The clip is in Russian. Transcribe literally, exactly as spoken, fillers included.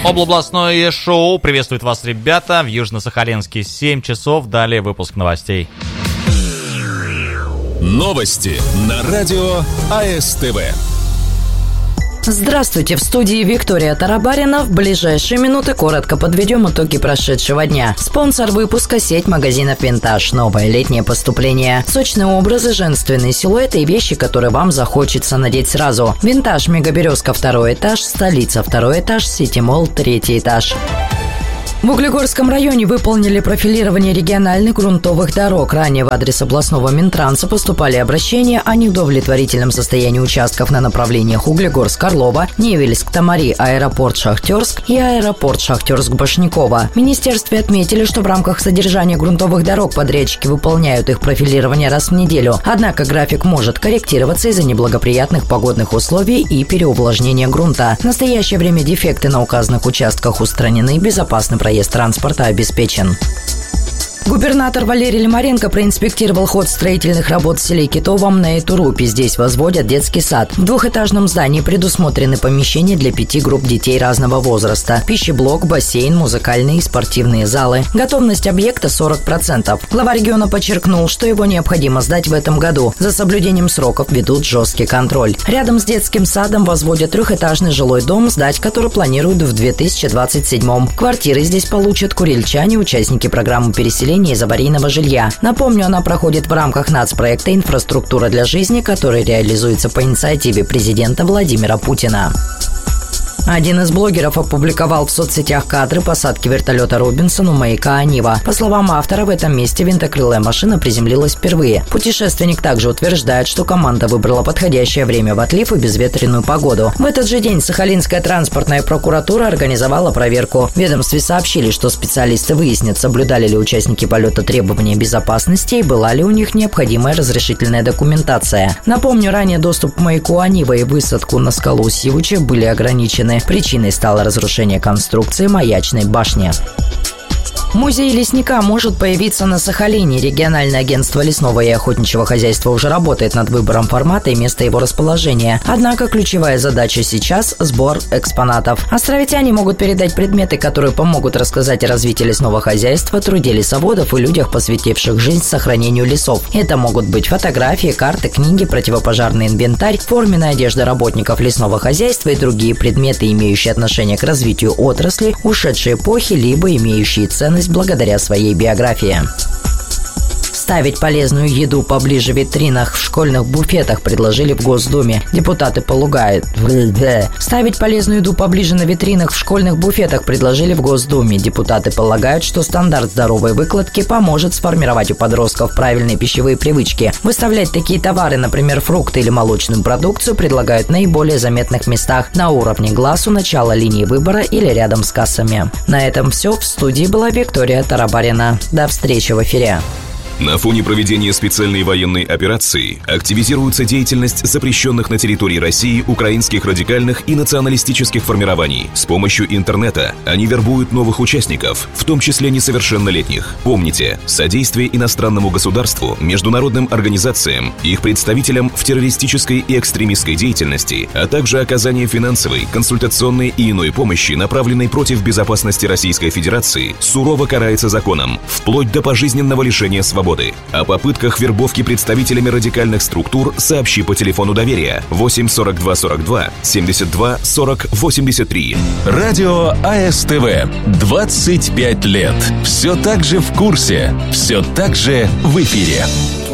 Областное шоу. Приветствует вас, ребята. В Южно-Сахалинске семь часов. Далее выпуск новостей. Новости на радио АСТВ. Здравствуйте, в студии Виктория Тарабарина. В ближайшие минуты коротко подведем итоги прошедшего дня. Спонсор выпуска — сеть магазинов «Винтаж». Новое летнее поступление. Сочные образы, женственные силуэты и вещи, которые вам захочется надеть сразу. «Винтаж», Мегаберезка, второй этаж, столица, второй этаж, Сити-молл, третий этаж. В Углегорском районе выполнили профилирование региональных грунтовых дорог. Ранее в адрес областного Минтранса поступали обращения о неудовлетворительном состоянии участков на направлениях Углегорск-Орлова, Невельск-Тамари, аэропорт Шахтерск и аэропорт Шахтерск-Башняково. В министерстве отметили, что в рамках содержания грунтовых дорог подрядчики выполняют их профилирование раз в неделю. Однако график может корректироваться из-за неблагоприятных погодных условий и переувлажнения грунта. В настоящее время дефекты на указанных участках устранены, безопасный проезд транспорта обеспечен. Губернатор Валерий Лимаренко проинспектировал ход строительных работ в селе Китовом на Этурупе. Здесь возводят детский сад. В двухэтажном здании предусмотрены помещения для пяти групп детей разного возраста. Пищеблок, бассейн, музыкальные и спортивные залы. Готовность объекта сорок процентов. Глава региона подчеркнул, что его необходимо сдать в этом году. За соблюдением сроков ведут жесткий контроль. Рядом с детским садом возводят трехэтажный жилой дом, сдать который планируют в две тысячи двадцать седьмом. Квартиры здесь получат курильчане, участники программы переселения из аварийного жилья. Напомню, она проходит в рамках нацпроекта «Инфраструктура для жизни», который реализуется по инициативе президента Владимира Путина. Один из блогеров опубликовал в соцсетях кадры посадки вертолета «Робинсон» у маяка Анива. По словам автора, в этом месте винтокрылая машина приземлилась впервые. Путешественник также утверждает, что команда выбрала подходящее время в отлив и безветренную погоду. В этот же день Сахалинская транспортная прокуратура организовала проверку. В ведомстве сообщили, что специалисты выяснят, соблюдали ли участники полета требования безопасности и была ли у них необходимая разрешительная документация. Напомню, ранее доступ к маяку Анива и высадку на скалу Сивуча были ограничены. Причиной стало разрушение конструкции маячной башни. Музей лесника может появиться на Сахалине. Региональное агентство лесного и охотничьего хозяйства уже работает над выбором формата и места его расположения. Однако ключевая задача сейчас – сбор экспонатов. Островитяне могут передать предметы, которые помогут рассказать о развитии лесного хозяйства, труде лесоводов и людях, посвятивших жизнь сохранению лесов. Это могут быть фотографии, карты, книги, противопожарный инвентарь, форменная одежда работников лесного хозяйства и другие предметы, имеющие отношение к развитию отрасли, ушедшей эпохи, либо имеющие ценность благодаря своей биографии. Ставить полезную еду поближе в витринах в школьных буфетах предложили в Госдуме. Депутаты полагают. Ставить полезную еду поближе на витринах в школьных буфетах предложили в Госдуме. Депутаты полагают, что стандарт здоровой выкладки поможет сформировать у подростков правильные пищевые привычки. Выставлять такие товары, например, фрукты или молочную продукцию, предлагают в наиболее заметных местах, на уровне глаз у начала линии выбора или рядом с кассами. На этом все. В студии была Виктория Тарабарина. До встречи в эфире. На фоне проведения специальной военной операции активизируется деятельность запрещенных на территории России украинских радикальных и националистических формирований. С помощью интернета они вербуют новых участников, в том числе несовершеннолетних. Помните, содействие иностранному государству, международным организациям, их представителям в террористической и экстремистской деятельности, а также оказание финансовой, консультационной и иной помощи, направленной против безопасности Российской Федерации, сурово карается законом, вплоть до пожизненного лишения свободы. О попытках вербовки представителями радикальных структур сообщи по телефону доверия восемь сорок два сорок два семьдесят два сорок восемьдесят три. Радио АСТВ. двадцать пять лет. Все так же в курсе. Все так же в эфире.